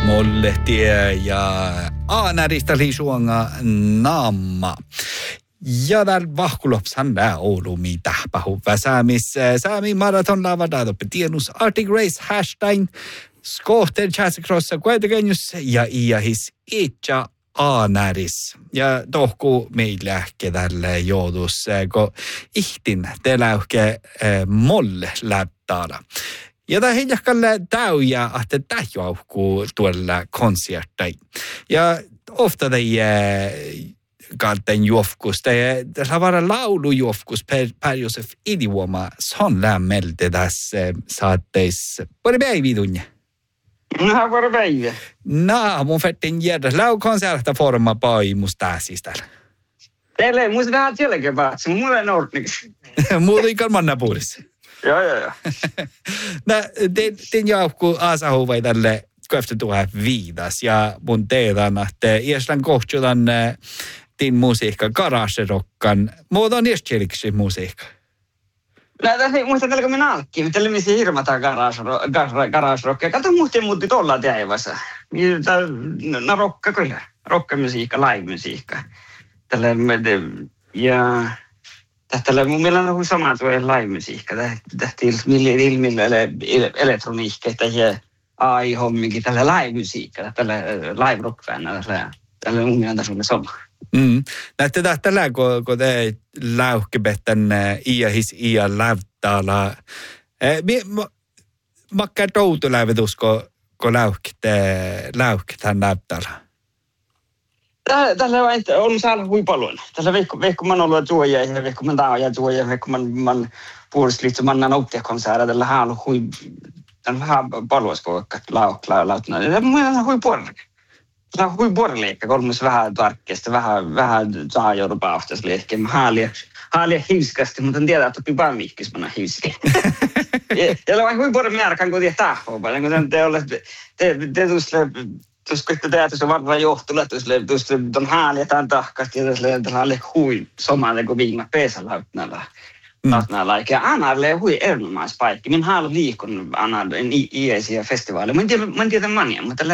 Mollehtie ja Aanäristä lisuanga naamma. Ja täällä vahkulopsan nää Oulu mitä pahuva säämi maraton lavadato tienus Arctic Race hashtag skohten chatsakrossa kuitenkin ja iahis itja Aanäris. Ja tohku meillä tälle joudus, kun ihtin teläyke molle läptaada. Ja tämä hiljakkalle täyjää, että tämä johkuu tuolla konserttai. Ja ofta kalten jofkus, tämä on laulujofkus per Josef idioma, son lämmelte tässä saatteissa. Pari päiviä tunne? No, pari päiviä. No, mun fettin järjä. Laukonserta forma paimus tässä täällä. Teillä ei muista vähän jälkeen päätse, mulla ei nordniksi. Mulla ei kalmanna puolissa. Joo. No, den jauhku asahuvai tälle kohta tuohon viidas ja mun teetan, että iäslän kohtuutan din musiikka garagerockan. Muuta on iäskjeliksi musiikka. No, tässä ei muista tällä kun minä alkkiin. Tällä missä hirmataan garagerockia. Kato muutti tuolla teivassa. No rocka kyllä. Rockamusiikka, live-musiikka. Tällä ja... Tällä mun mielestä on sama tuo live-musiikka. Tähti ilmillä elektroniikka ja AI-homminkin. Tällä live-musiikka, tällä live-rock-fännä. Tällä mun mielestä on sama. Näette tällä, kun te läuhkebettän iä lävtaala. Makka toutu lävetus, kun läuhketään lävtaala. Tällä on saanut hui paljon. Tällä veikko man ollut tuoja ja veikko man tauja tuoja, veikko man puolesliitto man nauttiakonserter. Tällä on hui vähän paljon skoikka lautna. Tällä on hui porre. Tällä on hui porreliikka, kolmas vähän tarkkeesta, vähän taajoudupauhtaisliikki. Haalia hiuskasti, mutta en tiedä, että oppi palmiikkis manna hiuski. Tällä on hui porre märkän, kun tiedät tahvoa paljon, kun te tuossa kun teet, se on varmaan johtulla, tuossa on häälietään tahkasti ja tuossa on hui somaalle kuin viime pesälautnalla. Ja Anarle on hui erinomaispaikki. Minä haluan liikun Anarle iäisiä festivaaleja. Mä en tiedä mania, mutta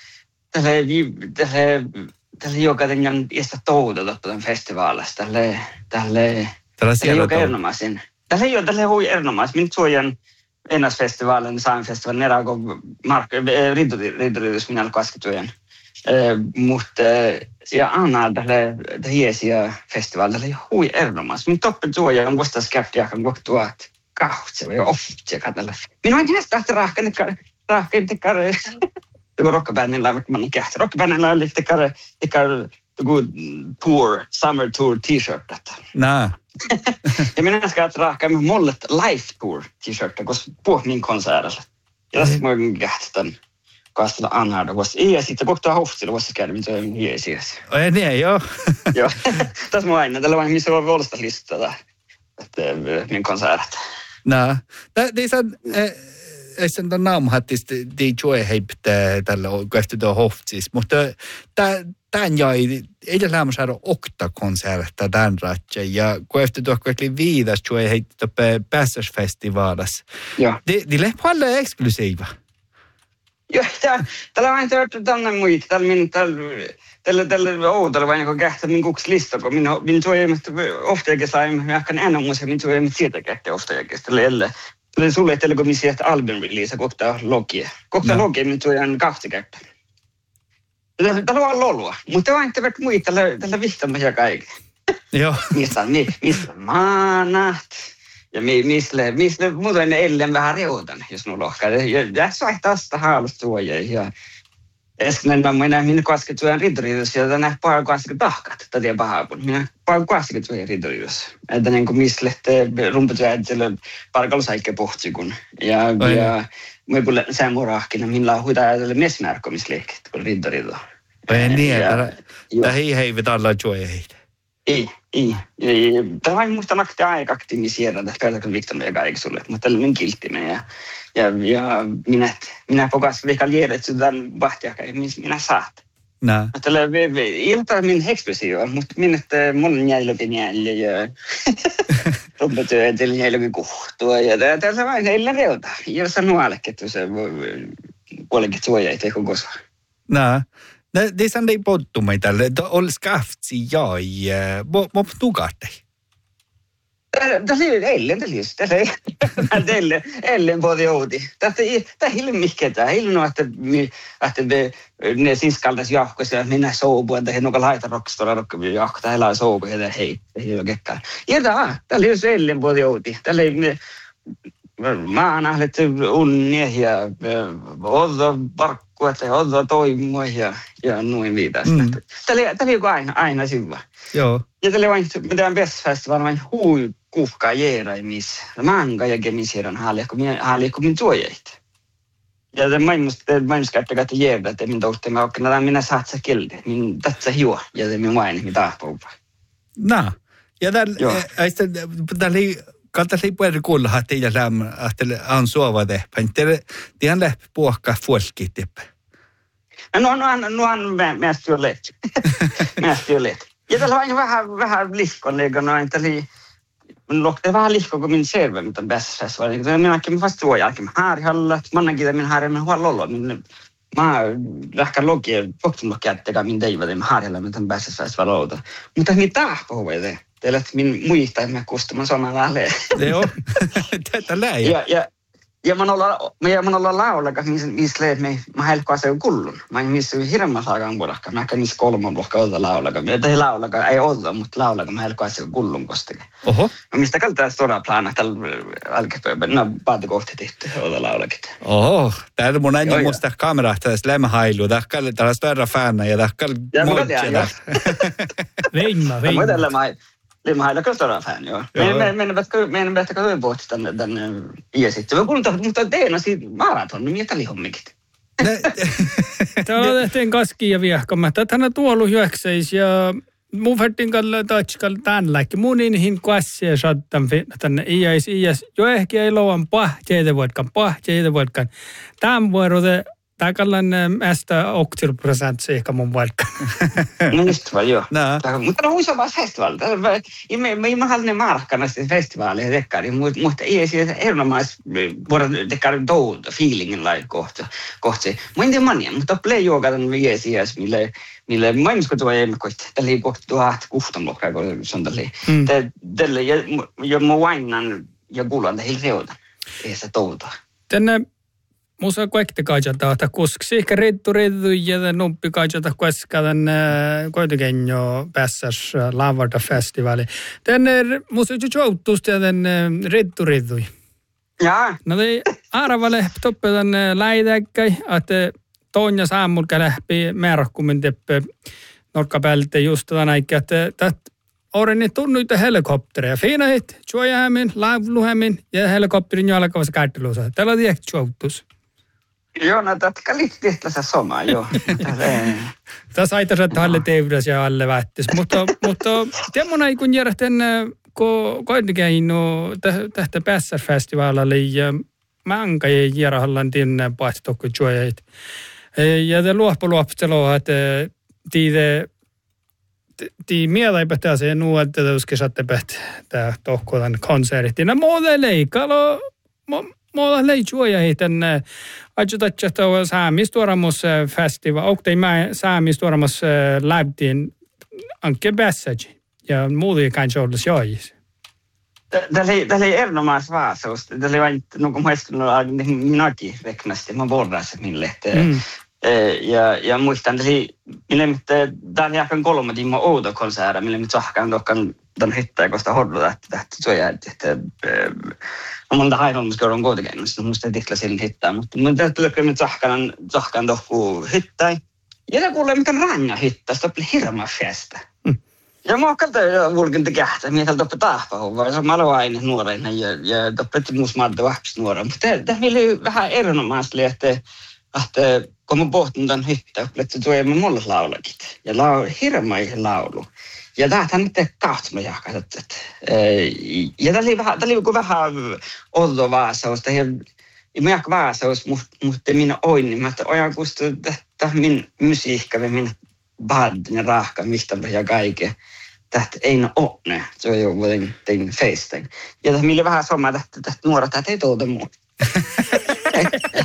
tällä joka tämän iästä touta tämän festivaalista. Tällä joka erinomaisin. Tällä hui erinomaisin. Minä suojan Ennäsfestivaalin, Sainfestivaalin, Nerako, rintoryhdys minä kasketujen. Mutta ja Anna tälle hiesiä festivaali tälle hui erinomaisesti. Min toppen suoja on vasta skeptiakan kohtuat kahtse ja ofte katella. Minä en tiedä että rahkentekare. Tuo rockabändillä vaikka man kähtä. Rockabändillä oli tekare tour, summer tour t-shirt detta. Nää. Ja minä ska att raka med mollet life tour t-shirt koska på min konsertilla. Ja tässä mä kähtän kastella Anharda koska ei sitten kohta hoftilla koska käydä mitä on hiesiäs. Oi niin joo. Joo. Tässä mä aina tällä vaan missä voi volsta listata että min konsertit. Nää. Det är sen den namnhattis de joy hype tällä kohta tuo hoftis mutta tämän jäi edellään saada okta konsertta tämän ratja ja kun efter tuo kaikki viidas joy heittää päästösfestivaalissa. Joo. De lär paljon exklusiva. Joo, tällä vain tänne muita. Tällä vain joku kähtää min kuks lista, kun min joy ofta eikä saa ehkä enää muuta min joy mit sieltä kähtää ofta eikä tälle sulle tällä kun missä album release kohta logia. Kohta logia min joy on kahta kähtää. Tällä on lolua, mutta vain te muita tällä vihtamme ja kaikki. Joo. Mistä maanat ja missä muuten ellen vähän reutan, jos nu lohkaa. Ja se on tästä haalustua ja äsken minä kasketujan rintoriidus ja tänään paljon kasket tahkat, tätä pahaapun. Minä paljon kasketujan rintoriidus. Että niin kuin missä rumpetujan siellä parkalusaikke pohtikun. Ja me puhutaan sämurahkina, millä on huitaa ajatella mesmärkomisliikkeet, kun rintoriidus. Ei niin, että hei vitalla joy heitä. Ei. Tämä vain muista nakti aika aktiivisiera, että päätäkö viktamme ja kaikki sulle, mutta tällä on kilttinen ja minä pokas vika liedät sudan vahtiakai, minä saat. Nää. Tällä ilta min ekspressiiva, mutta minä mun jäilökin jäljä ja rumpetyönteli jäilökin kuhtua ja tällä vain heillä reuta. Ja sanoo allekin, että se puolenkin suoja ei tee koko Nej. Det är sånt det pottu mig tälle. Ol skaftsi jai. Mo tugatte. Det är ellen både odi. Det är helt mycket. Det är helt att det ne siskaltas jahkossa ja minä soubu, että he nuka laita rockstora rokkavia jahko. Det är soubu ja det hei. Det är ju gekka. Ja det är ellen både odi. Det är mä nählet unnia ja odda parkkua ja odda toimia ja noin viidasta. Tämä on aina syvä. Joo. Ja tämä on mitään Festival vain hui kuhkaa jeeraimis. Manga ja gemisiran haalihko min tuojeit. Ja tämä maailmassa käyttäkää jeerda, että min tohtemme okkana minä saatsa kilde. Min tatsa hiua ja min vaini min tahpoupa. Nää. Ja täällä Kaltaisi puhuta kuulla, että teillä on suova tehpä. Tiedän läpi puhkaa folkit tehpä. No on määsti jo let. Ja tällä on vähän lihkonlega noin. Tämä vähän lihko, kun min serve, mitä bässässä oli. Minä olen vasta tuo jälkeen. Mä haarihalla, mannakin min haarihalla, minä huolella. Mä lähkän logia, pohtumlokia, että min teivät, mä haarihalla, mitä bässässä oli. Mutta mitä tahpaa det? Det lät min muista, että mä kustamaan saman lähleen. Joo, tätä läjä. Ja mä ollaan laulakas, missä leet mä helkkoa se kullun. Mä en missä hirveän saakaan puolakkaan. Mä missä 3 vuotta olla laulakas. Ei laulakas, ei olla, mutta laulakas mä helkkoa se kullun kostille. Oho. Mä mistä kaltaa stora plana tällä alkepäivänä. No, paati kohti tehty olla laulakit. Oho, täällä mun äänä musta kameraa tästä lämmähailu. Tällä on stora fänä ja tällä moitjana. Veimma. Mä hain kyllä todella fan, joo. Meidän päästä katsoin pohti tänne iäsitse. Mä kuulin, mutta teena siitä maraton, niin mitä lihommikit? Täällä tehtiin kaskia ja viehkamme. Tätä tuolu hyökseis ja mun vertin kalla tatskalla tämän läkki. Mun inhin kassia sattan tänne iäis. Jo ehkä ei louan pahteita voitkaan. Tämän vuorote. Tämä kallan mesta 80% ehkä mun vaikka. No just vaan, joo. Mutta on usein vaan festival. Mä haluan markkana sitten festivaalia tekkari, mutta ei siitä erinomaisesti voida tekkari touta, feelingin lai kohta. Mä en tiedä mania, mutta play joogan viesiäs, mille maailmassa tuo ei koita. Tällä ei kohta tuhat kuhtamlohkaa, kun se on tällä. Ja mä vainan ja kuulan tähän reudan. Ei se touta. Tänne musa kaikki kaitsata, että koska ehkä reddu ja nuppi kaitsata koska tänne kuitenkin jo päässäs Lavarta festivali. Tänne musa joutusti tänne reddu. Jaa. No te arvale toppe tänne läidäkkäi, että toinen saamulka lähti määräkkumin teppe nokkapäältä just tänä aikaa, että Oreni tunnuita helikoptereja. Fina hit, juojahämin, laivluhämin ja helikopterin jalkavassa kättiluussa. Tällä on tiedäkö joutus. Joo, no tätä liittyy samaa, joo. Tässä aitaisi, että alle teivdas ja alle vähtis. Mutta tiedämona ei kun järjestän, kun kuitenkin tästä Pässar-festivaalalle ja manka ei järjehallan tinne paitsi tokko juojahit. Ja te luoppuloppustelua, että tii mieläipä se nuolta tuossa saatte tämä tohkotan konsertti. No muuta leikalo, muuta leikjuoja heitän ajutatsasta saamistuoramus festival, oktei mä saamistuoramus läptiin anke Bässäji ja muuta kanssa olla jois. Tämä oli erinomaisesti vaasaus. Tämä oli vain, no kun muistunut, minäkin reknasti, mä borrasi mille. Ja muistan, tämä oli ehkä 3 tiimaa outo konserta, millä nyt sahkaan tämän hyttää, kun sitä hodluta, että se on jäänyt. No monta hainolmuskeuraa on kuitenkin, mutta musta ei tihla silin hittää. Mutta täytyy löytyä nyt sahkaan tohku hyttää. Ja tämä kuulee, miten ranga hyttää, sitä oli hirma festa. Ja mä kalta vulkin tekähtää, mitä toppa tahpaa, vaan se on aina nuorena ja toppa muus maadda vahpist nuorena. Mutta tämä oli vähän erinomaisesti, että kun mä pohtin tämän hyttää, että tuo ei mulle laulakit. Ja hirma laulu. Ja tämähän nyt kahtuma jahkaa. Ja tämä oli vähän olto vaasaus. Ja minä vaasaus, mutta minä oin, niin mä ojan kustu, että min musiikka ja min badden ja rahka, mistä ja kaiken. Tästä ei ole ne. Se on jo kuitenkin feisten. Ja tämä oli vähän sama, että nuoret ei tuota muuta.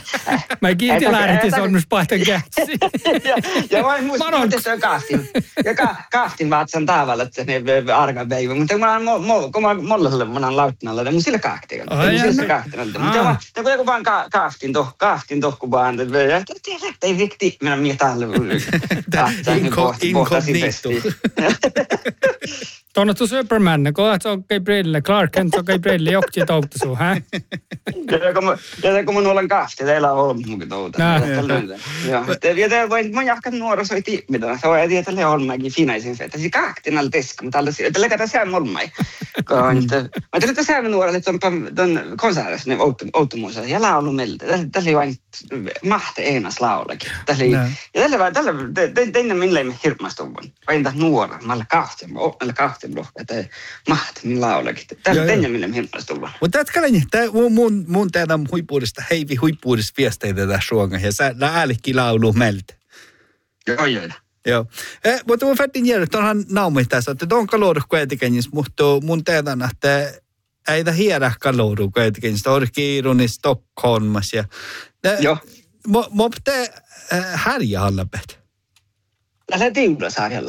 Mä kiinti lähdettiin sonnus pahten kätsi. Ja vain muistin, se on kaahtin. Ja kaahtin vaatsan tavalla, että se ne argan päivä. Mutta kun mä mollalle munan lauttinalla, niin mun sillä kaahtin. Mutta kun vaan kaahtin tohku vaan, että ei rikti minä mietäällä. Inkognito. Tuonne tu Superman, kun se on Gabrielle, Clark Kent on Gabrielle, jokti toutu sun, hä? Ja kun mun olen kaahti, teillä on ollut munkin touta. Ja te voin, mä jahkan nuoriso ei tiimmitä. Se on tietysti olmaankin finaisin fettä. Se kaahtin alla teska, mutta tällä leikata sään olmaai. Mä tein, että sään nuorelle tuon konsertissa, ne outtomuussa, ja laulu meiltä. Tällä oli vain mahte einas laulakin. Ja tällä tein minä ei hirmastuvun. Vain tämän nuoren, mä olen kaahtin lohka, että mahte minä laulakin. Tällä tein minä hirmastuvun. Mutta tätä mun tehdä huippuudesta, heivi huippuudesta viesteitä tässä suonga, ja sä äälikki laulu meiltä. Joo. Mutta mun fättin jäädä, että onhan naumit tässä, että on kaloodu kuitenkin, mutta mun tehdään, että ei tämä hiedä kaloodu kuitenkin, sitä on kiiruni Stockholmassa. Joo. Mä pitää härjä hallapet. Tässä tiudas harjalle.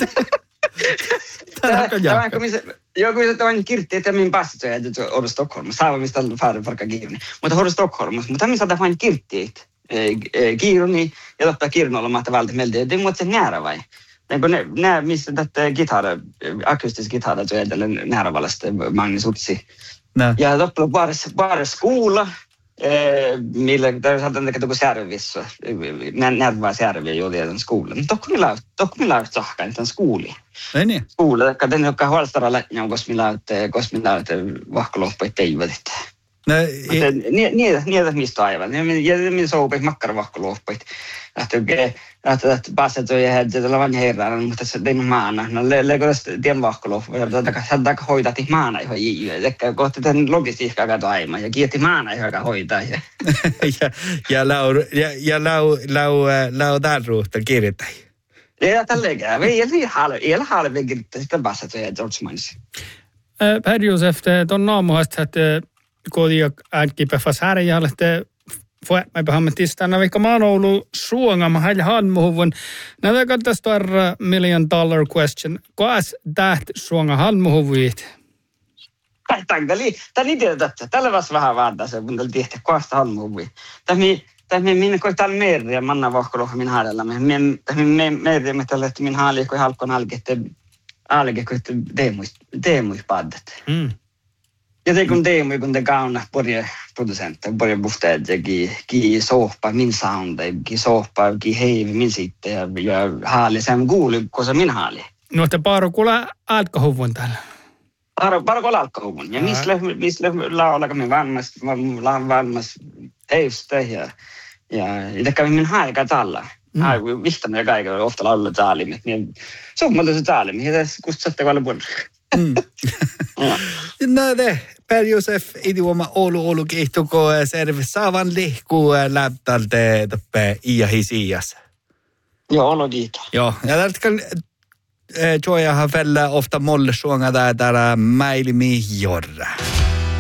Joku se on kirtti, että min passit on jäänyt olla Stockholmassa. Saava mistä farka kiiruni. Mutta on Stockholmassa. Mutta missä on vain kirttiit. Kiiruni ja totta kiirunalla mahtaa valta meiltä. Det måste nära vai. Nää missä tätä akustisk gitarra så är det nära vallasta Magnus Utsi. Ja totta bara skola millä saatan tekee tuko service närvaa service jo den skolan. Tokko millä sahkan tämän skooli. Niin. Skola, että den joka huolstara lähtee kos millä vahkoloppai teivät. Niitä mistä aivan. Ja minä soupit makkaravahkoloppai. Että pääset jo jäädä lavan herran, mutta se tein maana. No leikotas tien vahkoloppai. Saadaan hoitaa maana ihan jiiviä. Ehkä kohti tämän logistiikkaa kato aivan. Ja kiitti maana ihan hoitaa. Ja lau tarruutta kirjoittaa. Ja tälleen. Ei ole halveen kirjoittaa. Sitten pääset jo jäädä Olsmanissa. Per Josef, tuon naamuhasta, että kodia äänkipäfäs härjälle, että mä pahamme tistaana, vaikka mä oon ollut suongama hällä hanmuhuvun. Näitä katsotaan tuoda $1 million question. Kuas täht suonga hanmuhuvuit? Tämä oli tietysti. Tällä vasta vähän vaadaan se, kun tällä tiehti kuasta hanmuhuvuit. Tämä minä koitaan merriä, manna vahkoloha minä haadella. Tämä merriä, mitä lehti minä haali, kun halkon alge, kun teemuispaddet. Ja det kun Teemu kun kauna porje producentter porje bostäder gi sopa min sound gi sopa gi heivi min sitte ja haali sen kuuli kosa min haali. No te parukula alkohuvun täällä. Parukula alkohuvun ja misle laulaka me varmas heistä ja det kan min haali katalla. Vihtan ja kaikki ofta laulaa taalimet niin sommalta se taalimet ja tässä kustatte vallan. No det, Per Josef idioma Oulu kehtuko serve saavan lihku läptalte toppe iahisias. Joo, Oulu kiito. Joo, ja tällä joijahan fällä ofta molle suonga täällä mäilimi jorra.